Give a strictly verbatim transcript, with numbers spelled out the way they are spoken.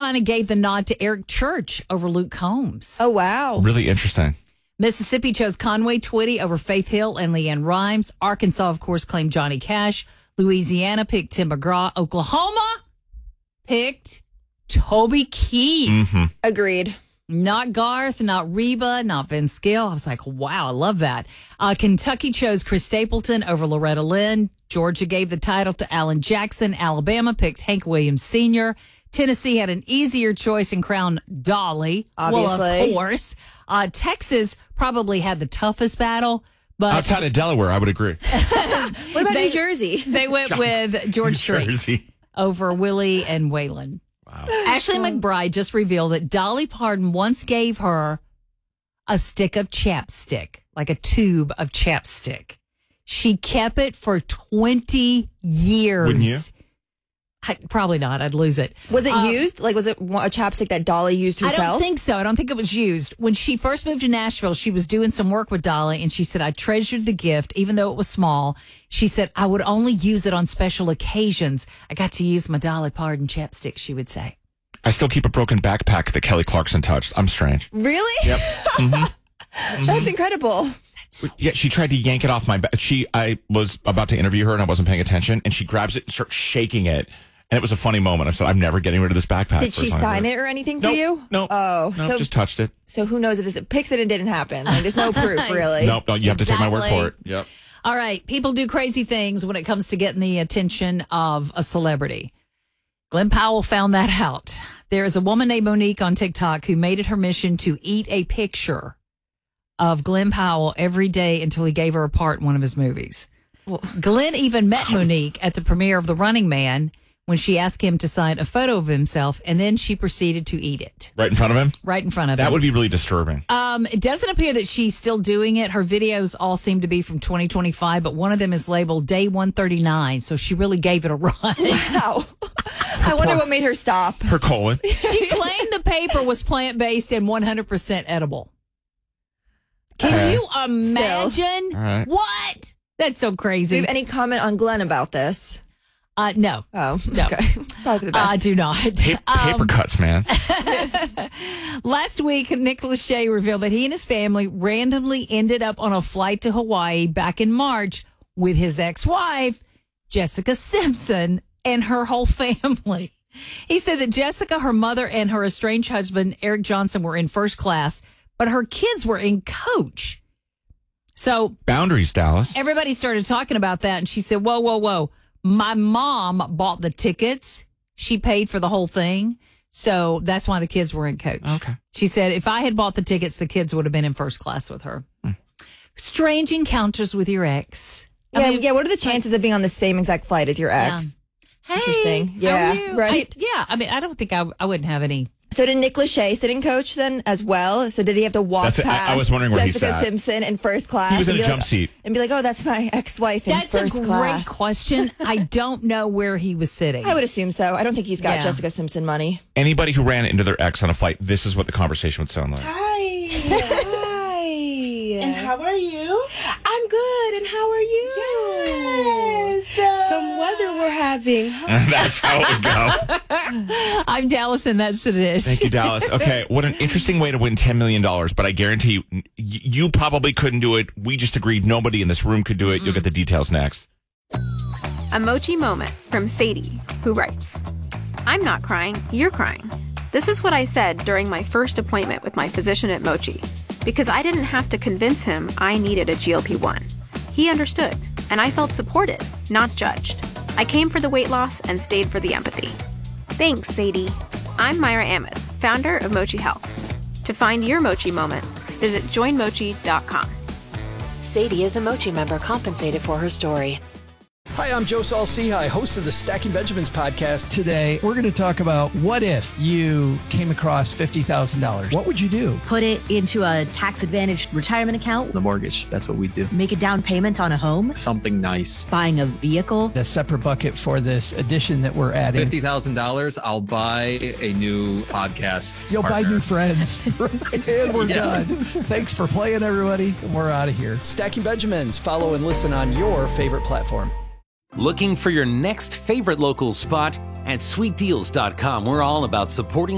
Carolina gave the nod to Eric Church over Luke Combs. Oh, wow. Really interesting. Mississippi chose Conway Twitty over Faith Hill and Leanne Rimes. Arkansas, of course, claimed Johnny Cash. Louisiana picked Tim McGraw. Oklahoma picked Toby Keith. Mm-hmm. Agreed. Not Garth, not Reba, not Vince Gill. I was like, wow, I love that. Uh, Kentucky chose Chris Stapleton over Loretta Lynn. Georgia gave the title to Alan Jackson. Alabama picked Hank Williams Senior Tennessee had an easier choice and crowned Dolly. Obviously. Well, of course. Uh, Texas probably had the toughest battle. But outside of Delaware, I would agree. What about they, New Jersey? They went with George Strait over Willie and Waylon. Wow. Ashley McBride just revealed that Dolly Parton once gave her a stick of chapstick, like a tube of chapstick. She kept it for twenty years. Wouldn't you? I, probably not. I'd lose it. Was it Um, used? Like, was it a chapstick that Dolly used herself? I don't think so. I don't think it was used. When she first moved to Nashville, she was doing some work with Dolly, and she said, I treasured the gift, even though it was small. She said, I would only use it on special occasions. I got to use my Dolly Parton chapstick, she would say. I still keep a broken backpack that Kelly Clarkson touched. I'm strange. Really? Yep. Mm-hmm. That's incredible. Yeah, she tried to yank it off my back. She, I was about to interview her and I wasn't paying attention, and she grabs it and starts shaking it. And it was a funny moment. I said, I'm never getting rid of this backpack. Did she sign it or anything for nope, you? No. Oh, nope, so just touched it. So who knows if this picks it and didn't happen? Like, there's no proof, really. Nope, no, you have to take my word Exactly. for it. Yep. All right. People do crazy things when it comes to getting the attention of a celebrity. Glenn Powell found that out. There is a woman named Monique on TikTok who made it her mission to eat a picture of Glenn Powell every day until he gave her a part in one of his movies. Well, Glenn even met Monique at the premiere of The Running Man when she asked him to sign a photo of himself, and then she proceeded to eat it. Right in front of him? Right in front of him. That would be really disturbing. Um, it doesn't appear that she's still doing it. Her videos all seem to be from twenty twenty-five, but one of them is labeled day one thirty-nine, so she really gave it a run. Wow. I wonder what made her stop. Her colon. She claimed the paper was plant-based and one hundred percent edible. Can Okay. you imagine? All right. What? That's so Do crazy. you have any comment on Glenn about this? Uh, no. Oh, No. okay. Probably the best. I do not. Pa- paper Um, cuts, man. Last week, Nick Lachey revealed that he and his family randomly ended up on a flight to Hawaii back in March with his ex-wife, Jessica Simpson, and her whole family. He said that Jessica, her mother, and her estranged husband, Eric Johnson, were in first class, but her kids were in coach. So Boundaries, Dallas. everybody started talking about that, and she said, whoa, whoa, whoa. My mom bought the tickets. She paid for the whole thing. So that's why the kids were in coach. Okay. She said, if I had bought the tickets, the kids would have been in first class with her. Hmm. Strange encounters with your ex. yeah, I mean, yeah. What are the chances of being on the same exact flight as your ex? Hey, Interesting. how Yeah, are you? right. I- yeah, I mean, I don't think I, I wouldn't have any. So did Nick Lachey sit in coach then as well? So did he have to walk That's it. I- past I was wondering where he Jessica sat. Simpson in first class? He was in and a be jump like, seat. And be like, oh, that's my ex-wife in That's first a great class. question. I don't know where he was sitting. I would assume so. I don't think he's got Yeah. Jessica Simpson money. Anybody who ran into their ex on a flight, this is what the conversation would sound like. Hi. Hi. And how are you? I'm good. And how are you? Yes. Uh, Some weather we're having. That's how it would go. I'm Dallas, and that's the dish. Thank you, Dallas. Okay, what an interesting way to win ten million dollars, but I guarantee you, y- you probably couldn't do it. We just agreed nobody in this room could do it. You'll get the details next. A Mochi moment from Sadie, who writes, I'm not crying, you're crying. This is what I said during my first appointment with my physician at Mochi, because I didn't have to convince him I needed a G L P one. He understood, and I felt supported, not judged. I came for the weight loss and stayed for the empathy. Thanks, Sadie. I'm Myra Ahmed, founder of Mochi Health. To find your Mochi moment, visit join mochi dot com. Sadie is a Mochi member compensated for her story. Hi, I'm Joe Saul-Sehy, host of the Stacking Benjamins podcast. Today, we're going to talk about what if you came across fifty thousand dollars? What would you do? Put it into a tax-advantaged retirement account. The mortgage, that's what we do. Make a down payment on a home. Something nice. Buying a vehicle. A separate bucket for this addition that we're adding. fifty thousand dollars, I'll buy a new podcast. You'll partner. buy new friends. And we're Yeah. done. Thanks for playing, everybody. And we're out of here. Stacking Benjamins. Follow and listen on your favorite platform. Looking for your next favorite local spot? At sweet deals dot com, we're all about supporting